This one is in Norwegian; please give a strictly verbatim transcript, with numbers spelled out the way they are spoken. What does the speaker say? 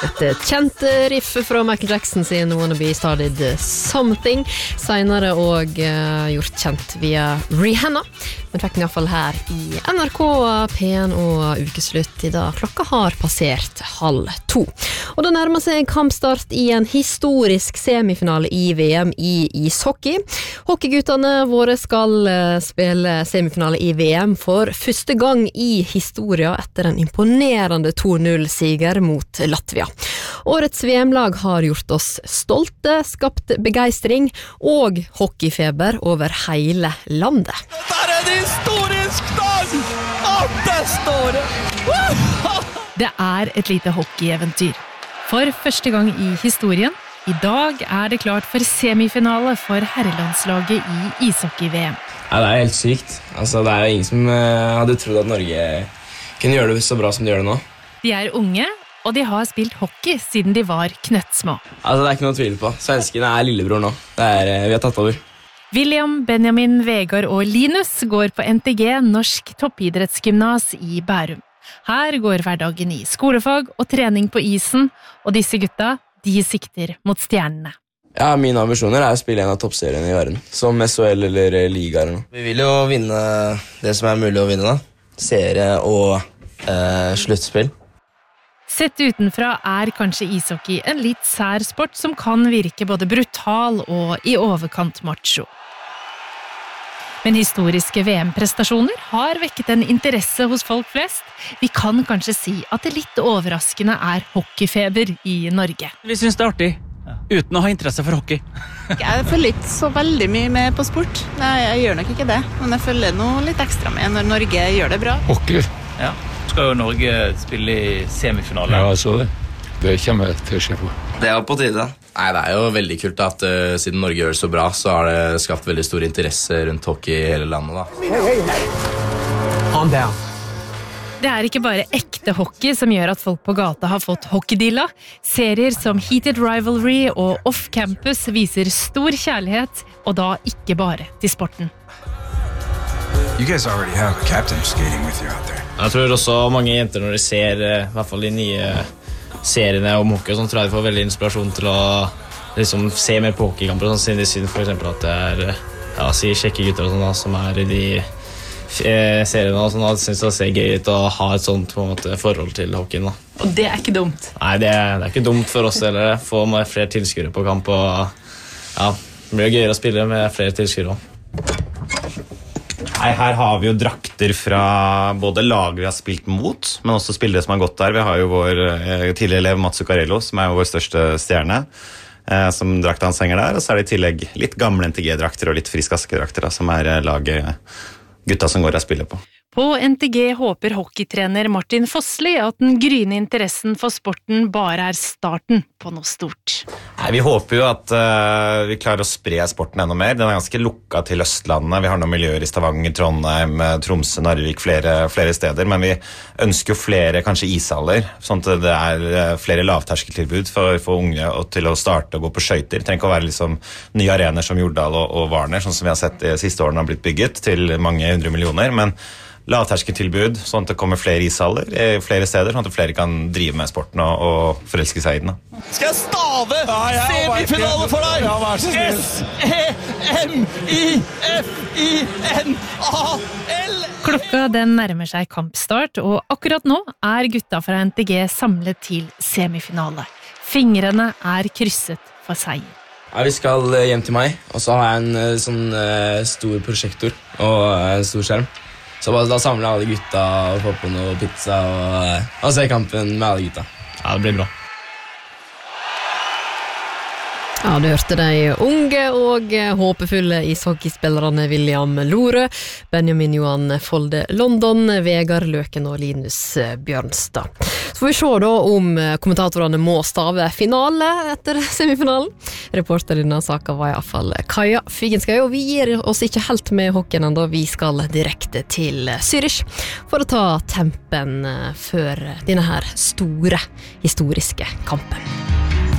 Et kjent riff fra Michael Jackson sin Wanna Be Started Something, senere og uh, gjort kjent via Rihanna, men fikk den i hvert fall her i N R K P en og ukeslutt i dag. Klokka har passert halv to. Og det nærmer seg kampstart i en historisk semifinale i V M i ishockey. Hockeyguttene våre skal uh, spille semifinale i V M for første gang i historia etter en imponerende to null-siger mot Latvia. Årets V M-lag har gjort oss stolte, skapt begeistring og hockeyfeber over hele landet. Det er en historisk dag! At det står det! Det er et lite hockeyeventyr. For første gang i historien, i dag er det klart for semifinale for herrelandslaget i ishockey-V M. Ja, det er helt sykt. Altså, det er jo ingen som uh, hadde trodd at Norge kunne gjøre det så bra som de gjør det nå. De er unge, og de har spilt hockey siden de var knøttsmå. Altså, det er ikke noe å tvile på. Svenskene er lillebror nå. Det er, uh, vi har tatt over. William, Benjamin, Vegard og Linus går på N T G Norsk Toppidrettsgymnas i Bærum. Her går hverdagen i skolefag og trening på isen, og disse gutta, de sikter mot stjernene. Ja, mine ambisjoner er å spille en av toppseriene i verden, som S H L eller Liga eller noe. Vi vil jo vinne det som er mulig å vinne da. Serie og eh, sluttspill. Sett utenfra er kanskje ishockey en litt sær sport som kan virke både brutal og i overkant macho. Men historiske V M-prestasjoner har vekket en interesse hos folk flest. Vi kan kanskje si at det litt overraskende er hockeyfeber i Norge. Vi synes det er artig, uten å ha interesse for hockey. Jeg følger ikke så veldig mye med på sport. Nei, jeg gjør nok ikke det, men jeg følger noe litt ekstra med når Norge gjør det bra. Hockey. Ja. Skal jo Norge spille i semifinale. Ja, så det. Det kommer jeg til å se på. Det er på tide. Nei, det er jo veldig kult at uh, siden Norge gjør det så bra, så har det skapt veldig stor interesse rundt hockey i hele landet da. Hey, hey, hey. Calm down. Det er ikke bare ekte hockey som gjør at folk på gata har fått hockeydilla. Serier som Heated Rivalry og Off Campus viser stor kjærlighet, og da ikke bare til sporten. You guys already have a captain skating with you out there. Jeg tror også mange jenter når de ser i hvert fall de nye seriene om hockey, sånn tror jeg de får veldig inspirasjon til å liksom, se mer på hockeykamper, sånn, siden de synes for eksempel at det er ja, si, kjekke gutter og sånn, da, som er i de eh, seriene og sånn, da, synes det ser gøy ut å ha et sånt på en måte, forhold til hockeyen. Da. Og det er ikke dumt? Nei, det er, det er ikke dumt for oss heller. Få med flere tilskuere på kamp, og ja, det blir gøyere å spille med flere tilskuere også. Nei, her har vi jo drakter fra både lag vi har spilt mot, men også spillere som har gått der. Vi har jo vår tidligere elev Mats Zuccarello, som er vår største stjerne, eh, som drakta hans henger der. Og så er det i tillegg litt gamle N T G-drakter og litt frisk aske-drakter, som er laget gutta som går og spiller på. På N T G håper hockeytrener Martin Fossli at den gryende interessen for sporten bare er starten på noe stort. Nei, vi håper jo at uh, vi klarer å spre sporten enda mer. Den er ganske lukket til Østlandet. Vi har noen miljøer i Stavanger, Trondheim, Tromsø, Narvik, flere, flere steder. Men vi ønsker jo flere, kanskje ishaller, sånn at det er flere lavterskeltilbud for, for unge til å starte å gå på skøyter. Det trenger ikke å være liksom, nye arener som Jordal og, og Varner, sånn som vi har sett de siste årene har blitt bygget til mange hundre millioner. Men lavterskeltilbud, sånn at det kommer flere ishaller flere steder, sånn at flere kan drive med sporten og, og forelske seg i den. Da. Skal jeg stave ja, ja, semifinale for deg? Ja, S E M I F I N A L Klokka den nærmer seg kampstart, og akkurat nå er gutta fra N T G samlet til semifinale. Fingrene er krysset for seier. Ja, vi skal hjem til meg, og så har jeg en sånn uh, stor prosjektor og en stor skjerm. Så bare da samler alle gutta og får på noe pizza og, og ser kampen med alle gutta. Ja, det blir bra. Ja, du hørte de unge og håpefulle ishockeyspillerne William Lorø, Benjamin Johan Folde London, Vegard Løken og Linus Bjørnstad. Så får vi se da om kommentatorene må stave finale etter semifinalen. Reporter i denne saken var i hvert fall Kaja Figenskøy, og vi gir oss ikke helt med hockeyen enda. Vi skal direkte til Zürich for å ta tempen før denne her store historiske kampen.